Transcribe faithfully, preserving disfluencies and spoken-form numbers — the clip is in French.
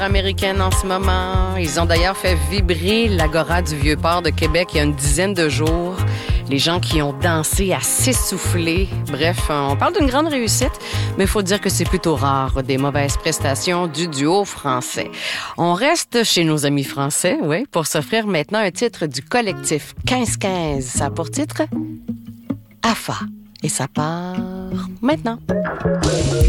Américaine en ce moment. Ils ont d'ailleurs fait vibrer l'Agora du Vieux-Port de Québec il y a une dizaine de jours. Les gens qui ont dansé à s'essouffler. Bref, on parle d'une grande réussite, mais il faut dire que c'est plutôt rare des mauvaises prestations du duo français. On reste chez nos amis français, oui, pour s'offrir maintenant un titre du collectif quinze quinze. Ça a pour titre A F A. Et ça part maintenant.